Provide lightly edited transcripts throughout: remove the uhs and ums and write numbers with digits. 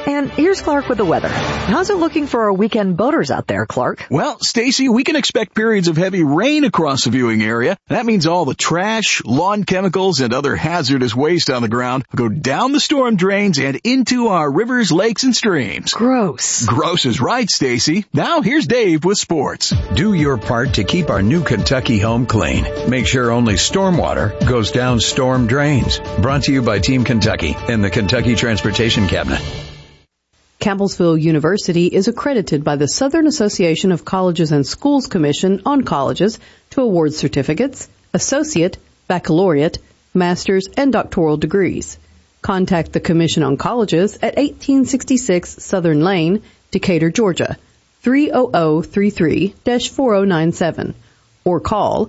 And here's Clark with the weather. How's it looking for our weekend boaters out there, Clark? Well, Stacy, we can expect periods of heavy rain across the viewing area. That means all the trash, lawn chemicals, and other hazardous waste on the ground go down the storm drains and into our rivers, lakes, and streams. Gross. Gross is right, Stacy. Now here's Dave with sports. Do your part to keep our new Kentucky home clean. Make sure only stormwater goes down storm drains. Brought to you by Team Kentucky and the Kentucky Transportation Cabinet. Campbellsville University is accredited by the Southern Association of Colleges and Schools Commission on Colleges to award certificates, associate, baccalaureate, master's, and doctoral degrees. Contact the Commission on Colleges at 1866 Southern Lane, Decatur, Georgia, 30033-4097, or call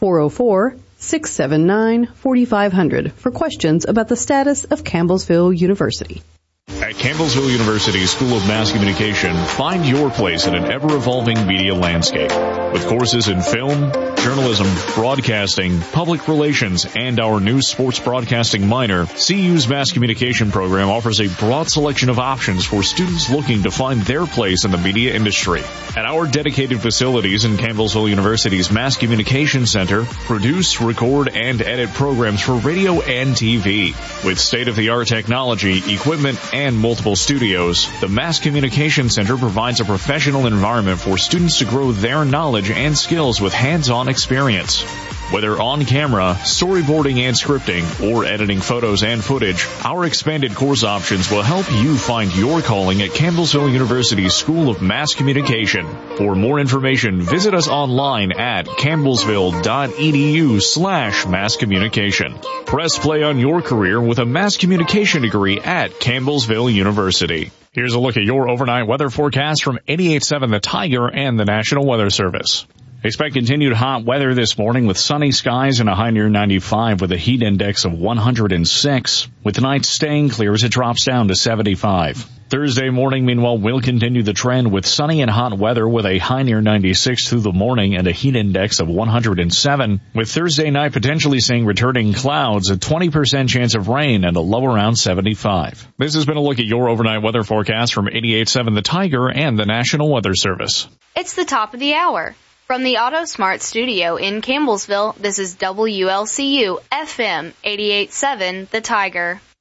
404-679-4500 for questions about the status of Campbellsville University. At Campbellsville University School of Mass Communication, find your place in an ever-evolving media landscape. With courses in film, journalism, broadcasting, public relations, and our new sports broadcasting minor, CU's Mass Communication program offers a broad selection of options for students looking to find their place in the media industry. At our dedicated facilities in Campbellsville University's Mass Communication Center, produce, record, and edit programs for radio and TV. With state-of-the-art technology, equipment, and multiple studios, the Mass Communication Center provides a professional environment for students to grow their knowledge and skills with hands-on experience. Whether on camera, storyboarding and scripting, or editing photos and footage, our expanded course options will help you find your calling at Campbellsville University's School of Mass Communication. For more information, visit us online at campbellsville.edu/masscommunication. Press play on your career with a mass communication degree at Campbellsville University. Here's a look at your overnight weather forecast from 88.7 The Tiger and the National Weather Service. Expect continued hot weather this morning with sunny skies and a high near 95 with a heat index of 106. With tonight staying clear as it drops down to 75. Thursday morning, meanwhile, will continue the trend with sunny and hot weather with a high near 96 through the morning and a heat index of 107. With Thursday night potentially seeing returning clouds, a 20% chance of rain, and a low around 75. This has been a look at your overnight weather forecast from 88.7 The Tiger and the National Weather Service. It's the top of the hour. From the AutoSmart studio in Campbellsville, this is WLCU FM 88.7 The Tiger.